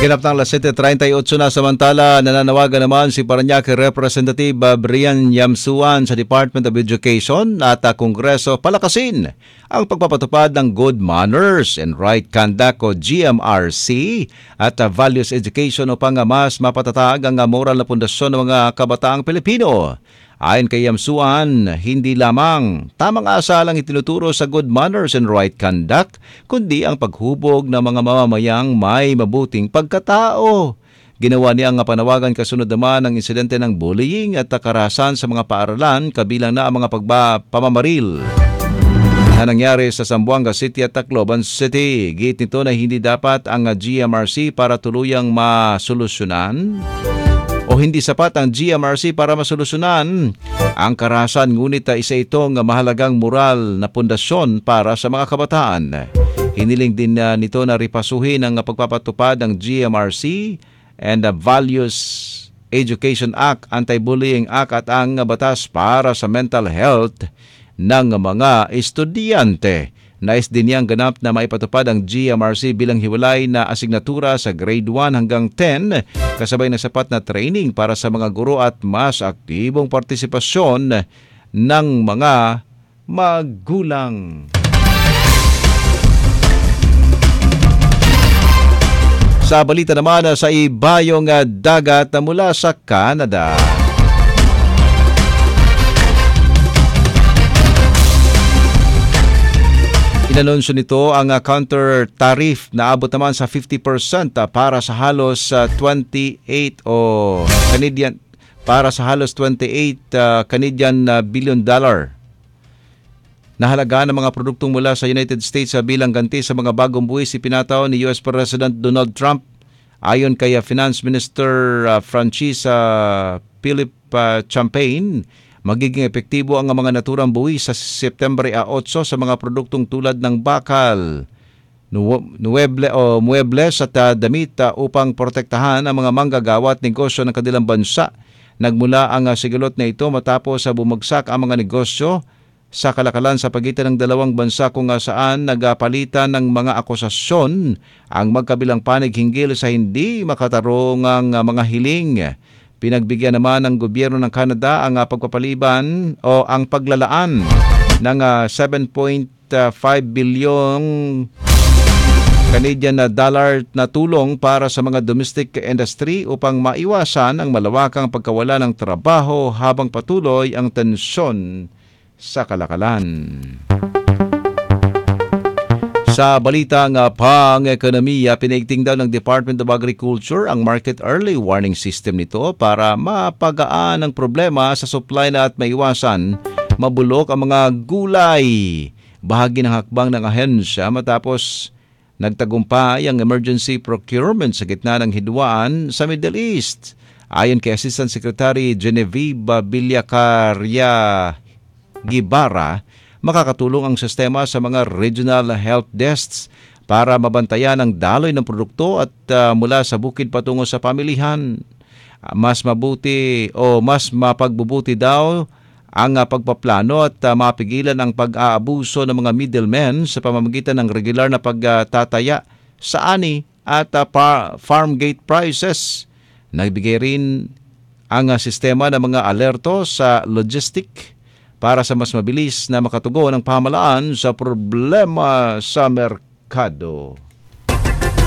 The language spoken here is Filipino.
Ganap ng alas 7:38 na, samantala nananawagan naman si Parañaque Representative Brian Yamsuan sa Department of Education at Kongreso palakasin ang pagpapatupad ng Good Manners and Right Conduct o GMRC at Values Education upang mas mapatatag ang moral na pundasyon ng mga kabataang Pilipino. Ayon kay Yamsuan, hindi lamang tamang asa lang itinuturo sa good manners and right conduct, kundi ang paghubog ng mga mamamayang may mabuting pagkatao. Ginawa niya ang panawagan kasunod naman ng insidente ng bullying at karahasan sa mga paaralan, kabilang na ang mga pamamaril na nangyari sa Zamboanga City at Tacloban City. Git nito na hindi dapat ang GMRC para tuluyang masolusyonan o hindi sapat ang GMRC para masolusyonan ang karahasan, ngunit isa itong mahalagang moral na pundasyon para sa mga kabataan. Hiniling din nito na ripasuhin ang pagpapatupad ng GMRC and the Values Education Act, Anti-Bullying Act at ang batas para sa mental health ng mga estudyante. Nais din niyang ganap na maipatupad ang GMRC bilang hiwalay na asignatura sa grade 1 hanggang 10, kasabay ng sapat na training para sa mga guro at mas aktibong partisipasyon ng mga magulang. Sa balita naman sa ibayong dagat mula sa Canada. Inanunsyo nito ang counter tariff na abot naman sa 50% para sa halos 28 Canadian billion dollar na halaga ng mga produktong mula sa United States bilang ganti sa mga bagong buwis ipinataw ni US President Donald Trump. Ayon kay Finance Minister Francis Philip Champagne, magiging epektibo ang mga naturang buwis sa September 8 sa mga produktong tulad ng bakal, muebles at damit upang protektahan ang mga manggagawa at negosyo ng kanilang bansa. Nagmula ang sigilot na ito matapos bumagsak ang mga negosyo sa kalakalan sa pagitan ng dalawang bansa kung saan nagpalitan ng mga akusasyon ang magkabilang panig hinggil sa hindi makatarungang mga hiling. Pinagbigyan naman ng gobyerno ng Canada ang pagpapaliban o ang paglalaan ng 7.5 bilyong Canadian dollar na tulong para sa mga domestic industry upang maiwasan ang malawakang pagkawala ng trabaho habang patuloy ang tensyon sa kalakalan. Sa balitang pang-ekonomiya, pinaigting daw ng Department of Agriculture ang market early warning system nito para mapagaan ang problema sa supply na at maiwasan mabulok ang mga gulay. Bahagi ng hakbang ng ahensya matapos nagtagumpay ang emergency procurement sa gitna ng hidwaan sa Middle East. Ayon kay Assistant Secretary Genevieve Villacaria Gibara, makakatulong ang sistema sa mga regional help desks para mabantayan ang daloy ng produkto at mula sa bukid patungo sa pamilihan. Mas mapagbubuti daw ang pagpaplano at mapigilan ang pag-aabuso ng mga middlemen sa pamamagitan ng regular na pagtataya sa ani at farm gate prices. Nagbigay rin ang sistema ng mga alerto sa logistic para sa mas mabilis na makatugon ang pamahalaan sa problema sa merkado.